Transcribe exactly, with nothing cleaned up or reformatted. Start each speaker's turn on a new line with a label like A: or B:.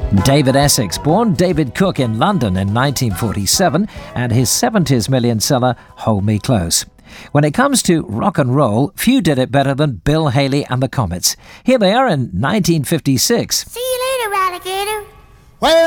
A: David Essex, born David Cook in London in nineteen forty-seven, and his seventies million seller Hold Me Close. When it comes to rock and roll, few did it better than Bill Haley and the Comets. Here they are in nineteen fifty-six.
B: See you later, alligator.
C: Well,